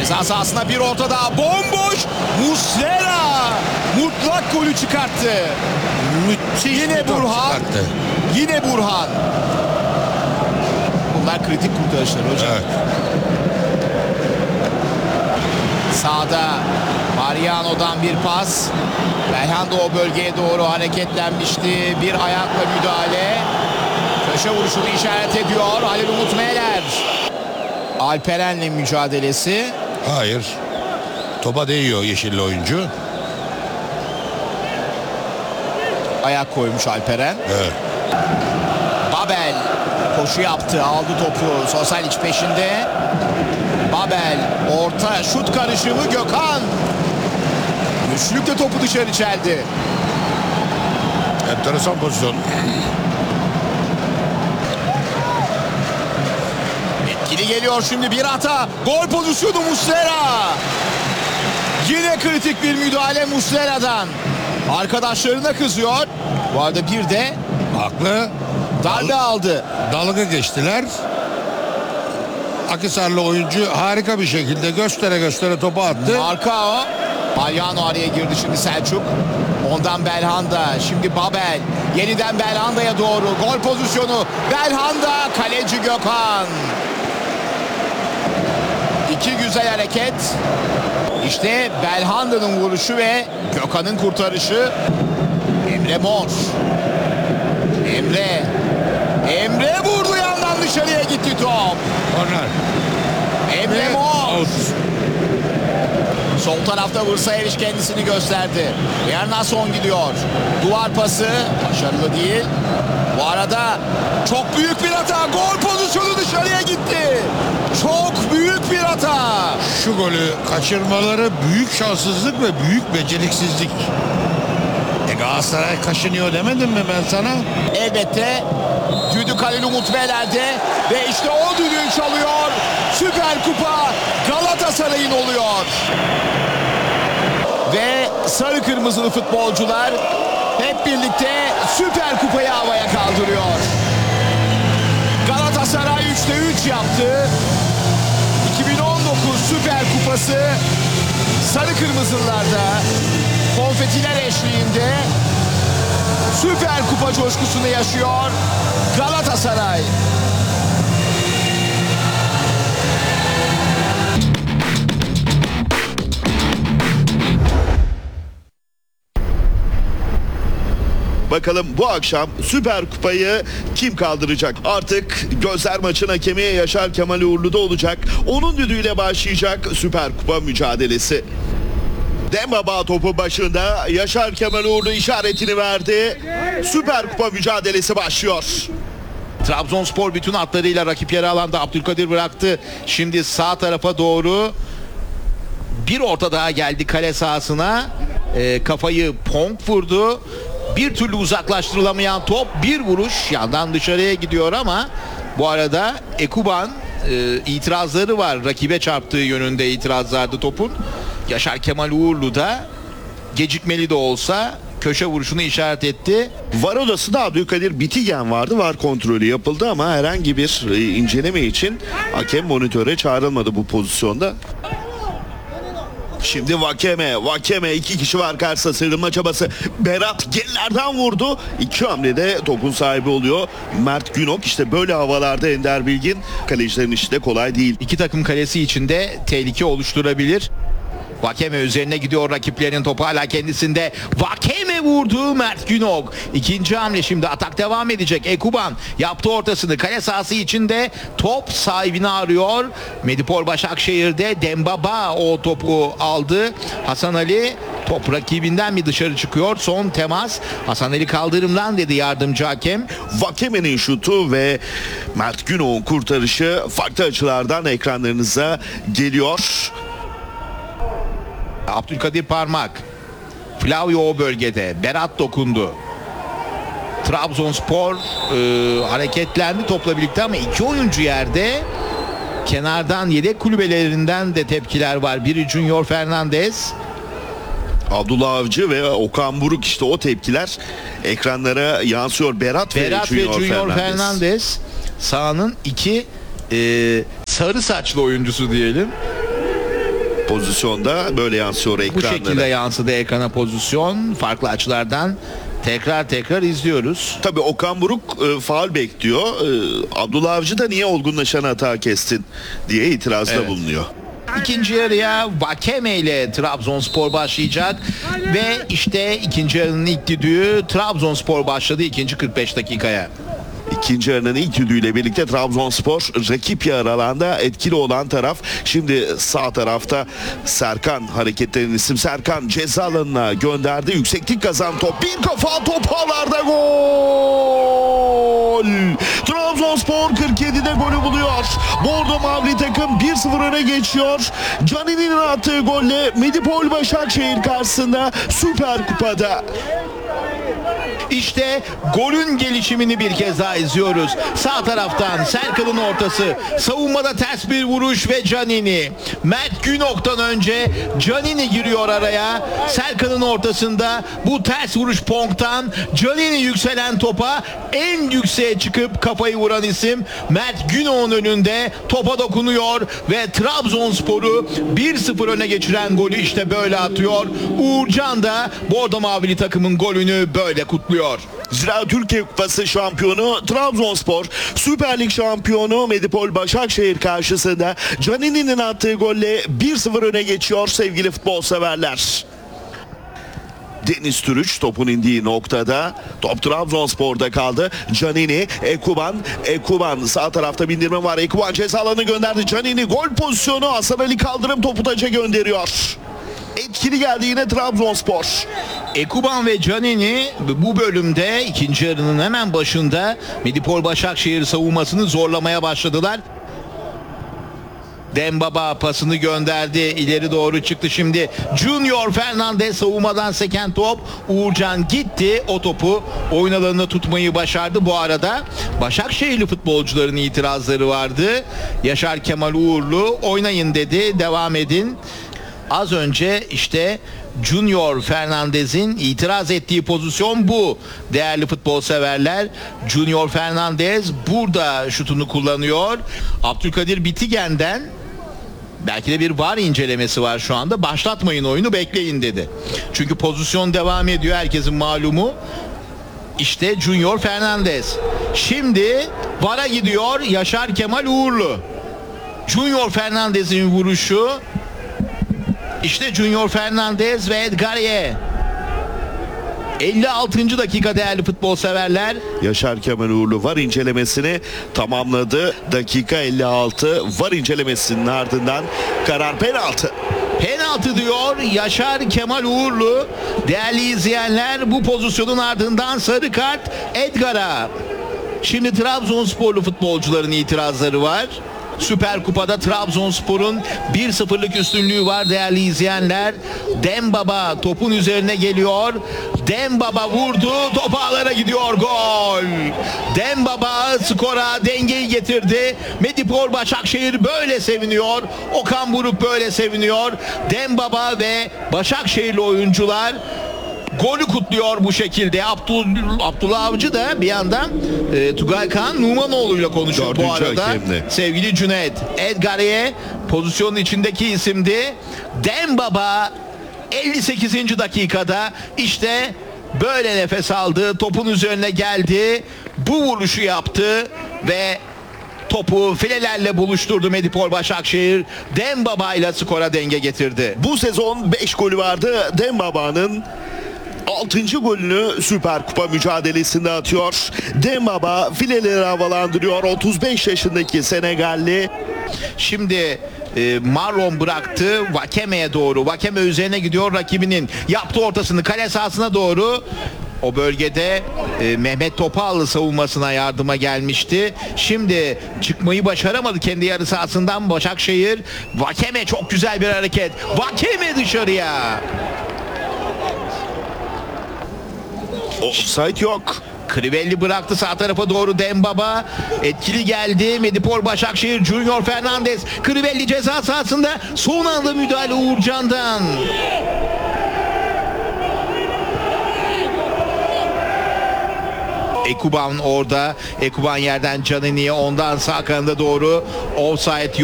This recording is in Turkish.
Ceza sahasına bir orta daha. Bomboş. Muslera mutlak golü çıkarttı. Müthiş Yine bir top Burhan. çıkarttı. Yine Burhan. Bunlar kritik kurtarışlar hocam. Evet. Sağda Mariano'dan bir pas. Belhanda o bölgeye doğru hareketlenmişti. Bir ayakla müdahale. Köşe vuruşunu işaret ediyor Halil Umut Meler. Alperen'le mücadelesi. Hayır. Topa değiyor yeşilli oyuncu. Ayak koymuş Alperen. Evet. Babel koşu yaptı, aldı topu. Sosalic peşinde. Babel orta şut karışımı Gökhan. Güçlükle topu dışarı çeldi. Enteresan pozisyon. Etkili geliyor şimdi bir hata. Gol pozisyonu Muslera. Yine kritik bir müdahale Muslera'dan. Arkadaşlarına kızıyor. Bu arada bir de Haklı. darbe aldı. Dalga geçtiler. Akhisarlı oyuncu harika bir şekilde göstere göstere topu attı. Marcao. Palyano araya girdi şimdi Selçuk. Ondan Belhanda. Şimdi Babel. Yeniden Belhanda'ya doğru. Gol pozisyonu. Belhanda. Kaleci Gökhan. İki güzel hareket. İşte Belhanda'nın vuruşu ve Gökhan'ın kurtarışı. Emre Mor. Emre vurdu, yandan dışarıya gitti top. Korner. Emre Mor. Out. Sol tarafta Vırsayeviç kendisini gösterdi. Bernasson gidiyor. Duvar pası başarılı değil. Bu arada çok büyük bir hata. Gol pozisyonu dışarıya gitti. Çok büyük bir hata. Şu golü kaçırmaları büyük şanssızlık ve büyük beceriksizlik. Galatasaray kaşınıyor demedim mi ben sana? Elbette düdük Halil Umut Meler'de ve işte o düdüğü çalıyor. Süper Kupa Galatasaray'ın oluyor. Ve sarı kırmızılı futbolcular hep birlikte Süper Kupayı havaya kaldırıyor. Galatasaray 3'te 3 yaptı. 2019 Süper Kupası sarı kırmızılarda konfetiler eşliğinde Süper Kupa coşkusunu yaşıyor Galatasaray. Bakalım bu akşam Süper Kupayı kim kaldıracak? Artık gözler maçın hakemi Yaşar Kemal Uğurlu'da olacak. Onun düdüğüyle başlayacak Süper Kupa mücadelesi. Dembaba topu başında, Yaşar Kemal Uğurlu işaretini verdi. Süper Kupa mücadelesi başlıyor. Trabzonspor bütün hatlarıyla rakip yarı alanda Abdülkadir bıraktı. Şimdi sağ tarafa doğru bir orta daha geldi kale sahasına. Kafayı Ponk vurdu. Bir türlü uzaklaştırılamayan top, bir vuruş yandan dışarıya gidiyor ama bu arada Ekuban itirazları var. Rakibe çarptığı yönünde itirazlardı topun. Yaşar Kemal Uğurlu da gecikmeli de olsa köşe vuruşunu işaret etti. VAR odasında Abdülkadir Bitigen vardı. VAR kontrolü yapıldı ama herhangi bir inceleme için hakem monitöre çağrılmadı bu pozisyonda. Şimdi Vakeme iki kişi var karşısında, sıyrılma çabası. Berat gerilerden vurdu. İki hamlede topun sahibi oluyor Mert Günok. İşte böyle havalarda Ender Bilgin, kalecilerin işi de kolay değil. İki takım kalesi içinde tehlike oluşturabilir. Vakeme üzerine gidiyor rakiplerinin, topu hala kendisinde. Vakeme vurdu Mert Günok. İkinci hamle, şimdi atak devam edecek. Ekuban yaptı ortasını, kale sahası içinde top sahibini arıyor. Medipol Başakşehir'de Dembaba o topu aldı. Hasan Ali, top rakibinden mi dışarı çıkıyor? Son temas. Hasan Ali kaldırımdan dedi yardımcı hakem. Vakeme'nin şutu ve Mert Günok'un kurtarışı farklı açılardan ekranlarınıza geliyor. Abdülkadir Parmak. Flavio o bölgede. Berat dokundu. Trabzonspor hareketlendi topla birlikte ama iki oyuncu yerde. Kenardan yedek kulübelerinden de tepkiler var. Biri Junior Fernandez. Abdullah Avcı ve Okan Buruk, işte o tepkiler ekranlara yansıyor. Berat ve Junior Fernandez sahanın iki sarı saçlı oyuncusu diyelim. Pozisyonda böyle yansıyor Bu ekranlara. şekilde yansıdı ekrana pozisyon. Farklı açılardan tekrar izliyoruz. Tabii Okan Buruk faul bekliyor. Abdullah Avcı da niye olgunlaşan hata kestin diye itirazda bulunuyor. İkinci yarıya Vakeme ile Trabzonspor başlayacak ve işte ikinci yarının ilk düdüğü Trabzonspor başladı ikinci 45 dakikaya. İkinci yarının ilk düdüğüyle birlikte Trabzonspor rakip yarı alanda etkili olan taraf. Şimdi sağ tarafta Serkan, hareketlerin isim Serkan ceza alanına gönderdi. Yükseklik kazan top, bir kafa top ağlarda, gol! Trabzonspor 47'de golü buluyor. Bordo Mavli takım 1-0 öne geçiyor. Canini'nin attığı golle Medipol Başakşehir karşısında Süper Kupa'da. İşte golün gelişimini bir kez daha izliyoruz. Sağ taraftan Serkan'ın ortası. Savunmada ters bir vuruş ve Canini. Mert Günok'tan önce Canini giriyor araya. Serkan'ın ortasında bu ters vuruş Ponk'tan Canini yükselen topa en yükseğe çıkıp kafayı vuran isim Mert Günok'un önünde topa dokunuyor ve Trabzonspor'u 1-0 öne geçiren golü işte böyle atıyor. Uğurcan da Bordo Mavili takımın golünü böyle kutluyor. Zira Türkiye Kupası şampiyonu Trabzonspor, Süper Lig şampiyonu Medipol Başakşehir karşısında Canini'nin attığı golle 1-0 öne geçiyor sevgili futbol severler. Deniz Türüç topun indiği noktada, top Trabzonspor'da kaldı. Canini, Ekuban sağ tarafta bindirme var. Ekuban ceza alanı gönderdi. Canini gol pozisyonu, Hasan Ali Kaldırım topu taça gönderiyor. Etkili geldi yine Trabzonspor. Ekuban ve Canini bu bölümde ikinci yarının hemen başında Medipol Başakşehir savunmasını zorlamaya başladılar. Dembaba pasını gönderdi. İleri doğru çıktı şimdi. Junior Fernandez savunmadan seken top. Uğurcan gitti. O topu oyun alanında tutmayı başardı. Bu arada Başakşehirli futbolcuların itirazları vardı. Yaşar Kemal Uğurlu oynayın dedi. Devam edin. Az önce işte Junior Fernandez'in itiraz ettiği pozisyon bu. Değerli futbol severler, Junior Fernandez burada şutunu kullanıyor. Abdülkadir Bitigen'den belki de bir VAR incelemesi var şu anda. Başlatmayın oyunu, bekleyin dedi. Çünkü pozisyon devam ediyor, herkesin malumu. İşte Junior Fernandez. Şimdi VAR'a gidiyor Yaşar Kemal Uğurlu. Junior Fernandez'in vuruşu. İşte Junior Fernandez ve Edgarie. 56. dakika değerli futbol severler. Yaşar Kemal Uğurlu VAR incelemesini tamamladı. Dakika 56. VAR incelemesinin ardından karar penaltı. Penaltı diyor Yaşar Kemal Uğurlu. Değerli izleyenler, bu pozisyonun ardından sarı kart Edgar'a. Şimdi Trabzonsporlu futbolcuların itirazları var. Süper Kupa'da Trabzonspor'un 1-0'lık üstünlüğü var değerli izleyenler. Dembaba topun üzerine geliyor. Dembaba vurdu. Top ağlara gidiyor. Gol. Dembaba skora dengeyi getirdi. Medipol Başakşehir böyle seviniyor. Okan Buruk böyle seviniyor. Dembaba ve Başakşehirli oyuncular golü kutluyor bu şekilde. Abdullah Avcı da bir yandan Tugay Kaan Numanoğlu'yla konuşuyor bu arada. Hakemle. Sevgili Cüneyt. Edgarie pozisyonun içindeki isimdi. Dembaba 58. dakikada işte böyle nefes aldı. Topun üzerine geldi. Bu vuruşu yaptı ve topu filelerle buluşturdu Medipol Başakşehir. Dembaba ile skora denge getirdi. Bu sezon 5 golü vardı. Dembaba'nın 6. golünü Süper Kupa mücadelesinde atıyor. Dembaba fileleri havalandırıyor. 35 yaşındaki Senegalli. Şimdi Marlon bıraktı Vakeme'ye doğru. Vakeme üzerine gidiyor rakibinin. Yaptı ortasını kale sahasına doğru. O bölgede Mehmet Topallı savunmasına yardıma gelmişti. Şimdi çıkmayı başaramadı kendi yarı sahasından Başakşehir. Vakeme çok güzel bir hareket. Vakeme dışarıya. Offside yok. Crivelli bıraktı sağ tarafa doğru Dembaba. Etkili geldi. Medipol Başakşehir Junior Fernandez. Crivelli ceza sahasında. Son anda müdahale Uğurcan'dan. Ekuban orada. Ekuban yerden Canini'ye, ondan sağ kanada doğru. Offside